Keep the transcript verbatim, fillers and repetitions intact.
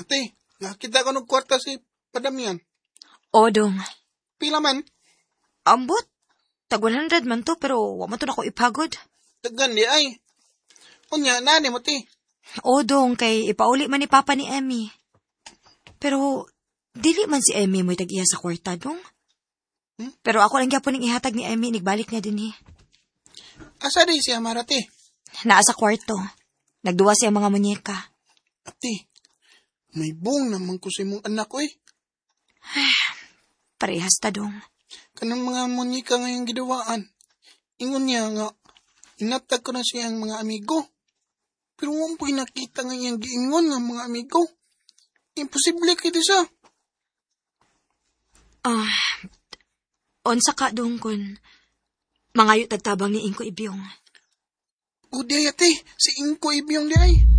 Ate, nakita ko ng kwarta si Padamian. O, dong. Pila man? Ambot. Tag one hundred man to, pero wa man to na ko ipagod. Dagan di ay. Unya, nani mo ti. O, dong, kay ipauli man ni Papa ni Emmy. Pero, dili man si Emmy mo'y tag-iya sa kwarta, dong. Hmm? Pero ako lang gyapon ning ihatag ni Emmy, nigbalik niya din eh. Asa di siya marate? Naa sa kwarto. Nagduwa siya mga munyeka. Ate, may buong naman ko si mong anak ko eh. Parehas ta, dong. Kanang mga munyeka ngayong gidawaan. Ingon niya nga, inatag ko na siyang mga amigo. Pero wang po'y nakita ngayong giingon ng mga amigo. Imposible kayo siya. Ah, uh, onsa ka, dong, kun mangayo tagtabang ni Inko Ibyong. O di ate, si Inko Ibyong di ay.